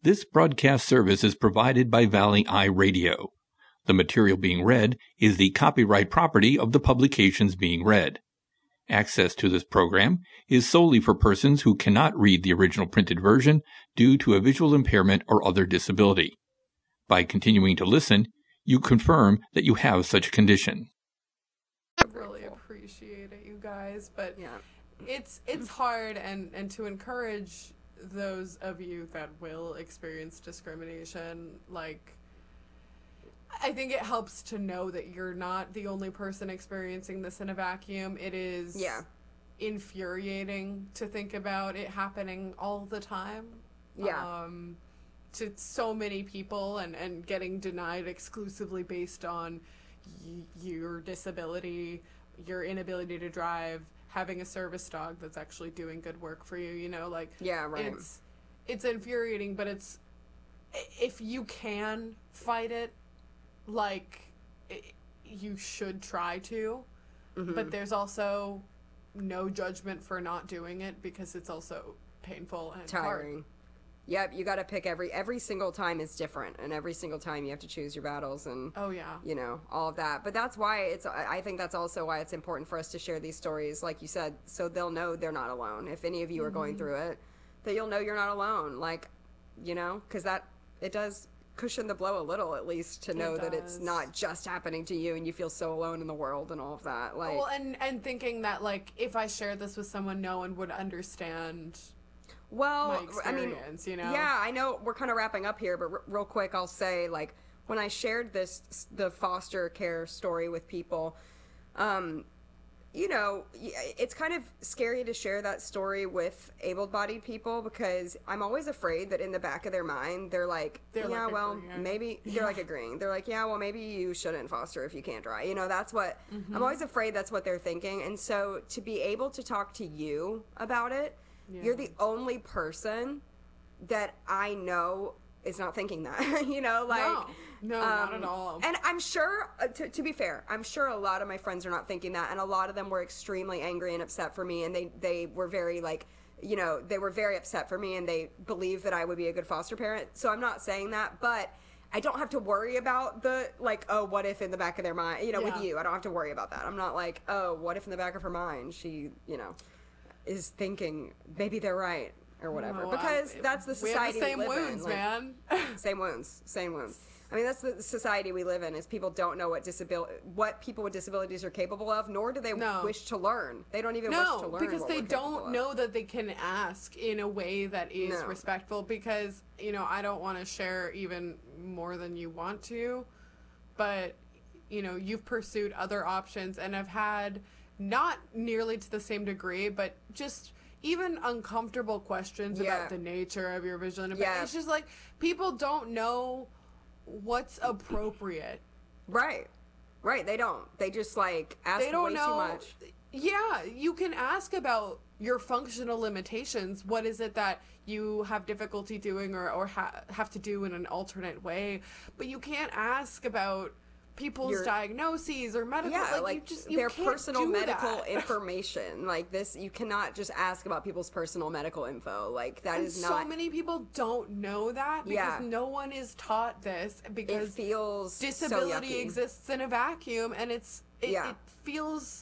This broadcast service is provided by Valley Eye Radio. The material being read is the copyright property of the publications being read. Access to this program is solely for persons who cannot read the original printed version due to a visual impairment or other disability. By continuing to listen, you confirm that you have such a condition. I really appreciate it, you guys, but yeah, it's hard, and to encourage those of you that will experience discrimination, like, I think it helps to know that you're not the only person experiencing this in a vacuum. It is infuriating to think about it happening all the time. Yeah. To so many people, and getting denied exclusively based on your disability, your inability to drive, having a service dog that's actually doing good work for you, you know, like, yeah, right. It's infuriating, but it's, if you can fight it, like, you should try to, but there's also no judgment for not doing it, because it's also painful and tiring. Hard. Yep, you got to pick every single time is different, and every single time you have to choose your battles, and you know, all of that. But that's why I think that's also why it's important for us to share these stories, like you said, so they'll know they're not alone. If any of you are going through it, that you'll know you're not alone, like, you know, because it does cushion the blow a little, at least, to know that it's not just happening to you and you feel so alone in the world and all of that. Like, well, and thinking that, like, if I shared this with someone, no one would understand. Well, I mean, you know? Yeah, I know we're kind of wrapping up here, but real quick, I'll say, like, when I shared the foster care story with people, you know, it's kind of scary to share that story with able-bodied people, because I'm always afraid that in the back of their mind, they're like, maybe, they're like agreeing. They're like, yeah, well, maybe you shouldn't foster if you can't drive. You know, that's what, I'm always afraid that's what they're thinking. And so to be able to talk to you about it, you're the only person that I know is not thinking that, you know, like, no, not at all. And I'm sure, to be fair, I'm sure a lot of my friends are not thinking that, and a lot of them were extremely angry and upset for me, and they were very, like, you know, they were very upset for me, and they believe that I would be a good foster parent. So I'm not saying that, but I don't have to worry about the, like, oh, what if in the back of their mind, you know, with you, I don't have to worry about that. I'm not like, oh, what if in the back of her mind she, you know, is thinking maybe they're right or whatever, because that's the society we live in. Like, man. Same wounds. I mean, that's the society we live in, is people don't know what people with disabilities are capable of, nor do they wish to learn. They don't even wish to learn. Because they don't know that they can ask in a way that is respectful, because, you know, I don't want to share even more than you want to, but, you know, you've pursued other options and have had, not nearly to the same degree, but just even uncomfortable questions about the nature of your visual impairment. It's just like, people don't know what's appropriate. Right. They don't. They just, like, ask way too much. Yeah, you can ask about your functional limitations. What is it that you have difficulty doing or have to do in an alternate way? But you can't ask about people's diagnoses or medical, you their can't personal do medical that. information. Like, this, you cannot just ask about people's personal medical info. Like, that is not. So many people don't know that, because no one is taught this, because it feels disability so exists in a vacuum, and it feels.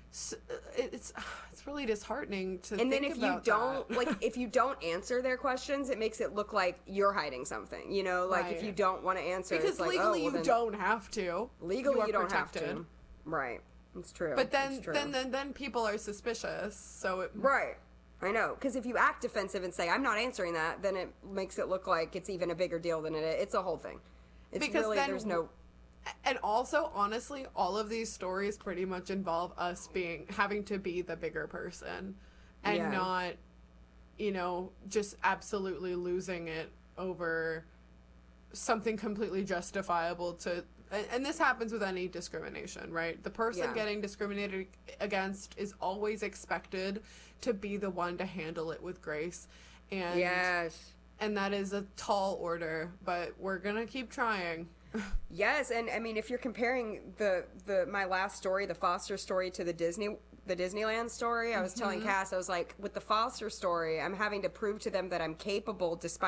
It's really disheartening to think about. And then if you don't, like, if you don't answer their questions, it makes it look like you're hiding something, you know, like, if you don't want to answer, because it's like, legally you don't have to. Legally you don't have to. Right. It's true. But then people are suspicious, so it... Right. I know, because if you act defensive and say, I'm not answering that, then it makes it look like it's even a bigger deal than it is. It's a whole thing. It's because really, there's no... And also, honestly, all of these stories pretty much involve us having to be the bigger person and not, you know, just absolutely losing it over something completely justifiable to, and this happens with any discrimination, right? The person getting discriminated against is always expected to be the one to handle it with grace. And and that is a tall order, but we're gonna keep trying. Yes, and I mean, if you're comparing my last story, the Foster story, to the Disneyland story, I was telling Cass, I was like, with the Foster story, I'm having to prove to them that I'm capable despite